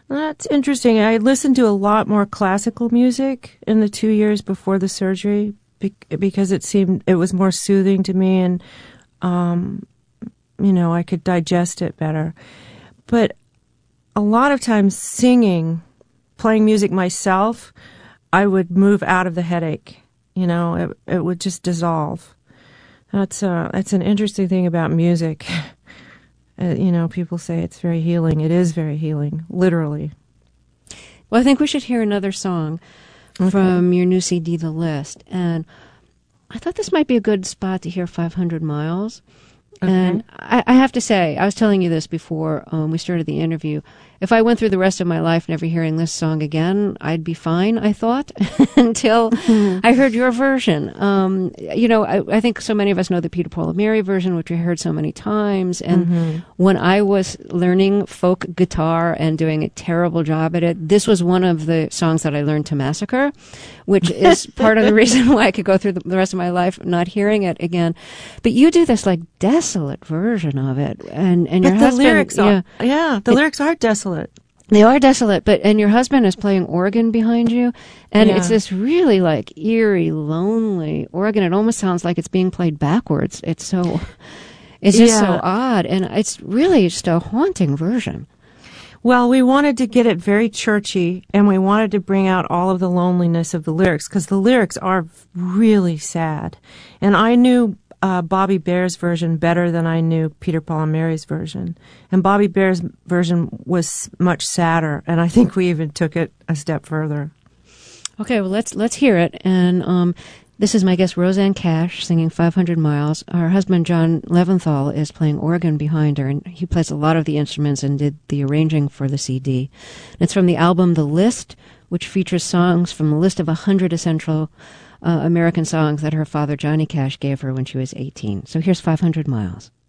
That's interesting. I listened to a lot more classical music in the 2 years before the surgery because it was more soothing to me, and I could digest it better. But a lot of times playing music myself, I would move out of the headache. It would just dissolve. That's an interesting thing about music. People say it's very healing. It is very healing, literally. Well, I think we should hear another song from your new CD, The List. And I thought this might be a good spot to hear 500 Miles. Okay. And I have to say, I was telling you this before we started the interview. If I went through the rest of my life never hearing this song again, I'd be fine, I thought, until I heard your version. I think so many of us know the Peter, Paul and Mary version, which we heard so many times. And when I was learning folk guitar and doing a terrible job at it, this was one of the songs that I learned to massacre, which is part of the reason why I could go through the rest of my life not hearing it again. But you do this desolate version of it, and your husband, lyrics lyrics are desolate. They are desolate, and your husband is playing organ behind you, and it's this really eerie, lonely organ. It almost sounds like it's being played backwards. It's just so odd, and it's really just a haunting version. Well, we wanted to get it very churchy, and we wanted to bring out all of the loneliness of the lyrics, because the lyrics are really sad. And I knew Bobby Bare's version better than I knew Peter, Paul and Mary's version. And Bobby Bare's version was much sadder, and I think we even took it a step further. Okay, well, let's hear it. And this is my guest, Rosanne Cash, singing 500 Miles. Her husband, John Leventhal, is playing organ behind her, and he plays a lot of the instruments and did the arranging for the CD. And it's from the album The List, which features songs from a list of 100 essential American songs that her father, Johnny Cash, gave her when she was 18. So here's 500 Miles.